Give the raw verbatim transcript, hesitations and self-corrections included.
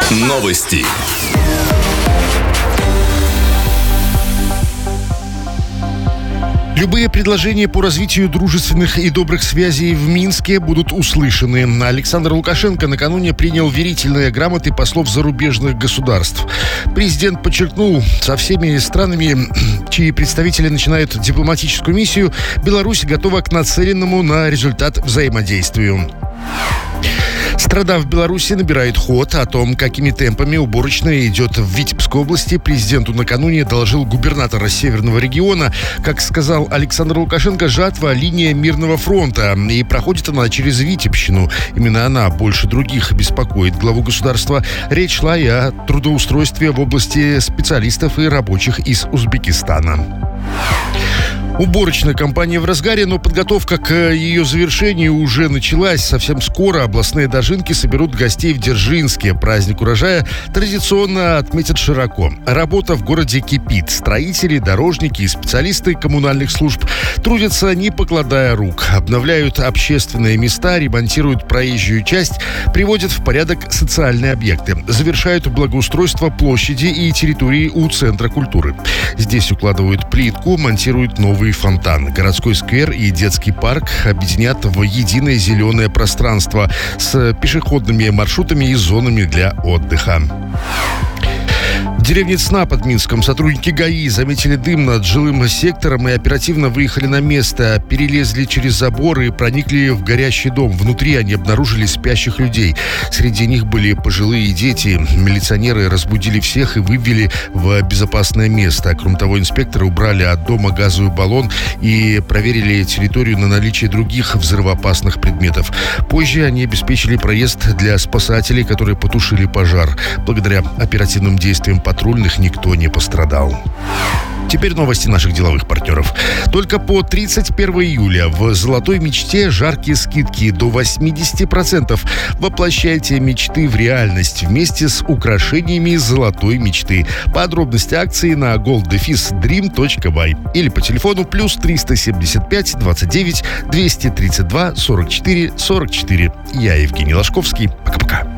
Новости. Любые предложения по развитию дружественных и добрых связей в Минске будут услышаны. Александр Лукашенко накануне принял верительные грамоты послов зарубежных государств. Президент подчеркнул, со всеми странами, чьи представители начинают дипломатическую миссию, Беларусь готова к нацеленному на результат взаимодействию. Страда в Беларуси набирает ход. О том, какими темпами уборочная идет в Витебской области, президенту накануне доложил губернатор Северного региона. Как сказал Александр Лукашенко, жатва – линия мирного фронта. И проходит она через Витебщину. Именно она больше других беспокоит главу государства. Речь шла и о трудоустройстве в области специалистов и рабочих из Узбекистана. Уборочная кампания в разгаре, но подготовка к ее завершению уже началась. Совсем скоро областные дожинки соберут гостей в Дзержинске. Праздник урожая традиционно отметят широко. Работа в городе кипит. Строители, дорожники и специалисты коммунальных служб трудятся, не покладая рук. Обновляют общественные места, ремонтируют проезжую часть, приводят в порядок социальные объекты. Завершают благоустройство площади и территории у Центра культуры. Здесь укладывают плитку, монтируют новые фонтан. Городской сквер и детский парк объединят в единое зеленое пространство с пешеходными маршрутами и зонами для отдыха. В деревне Цна под Минском сотрудники ГАИ заметили дым над жилым сектором и оперативно выехали на место. Перелезли через забор и проникли в горящий дом. Внутри они обнаружили спящих людей. Среди них были пожилые дети. Милиционеры разбудили всех и вывели в безопасное место. Кроме того, инспекторы убрали от дома газовый баллон и проверили территорию на наличие других взрывоопасных предметов. Позже они обеспечили проезд для спасателей, которые потушили пожар. Благодаря оперативным действиям патрульных никто не пострадал. Теперь новости наших деловых партнеров. Только по тридцать первого июля в «Золотой мечте» жаркие скидки до восемьдесят процентов. Воплощайте мечты в реальность вместе с украшениями «Золотой мечты». Подробности акции на голд дефис дрим точка бай или по телефону плюс триста семьдесят пять двадцать девять двести тридцать два сорок четыре сорок четыре. Я Евгений Ложковский. Пока-пока.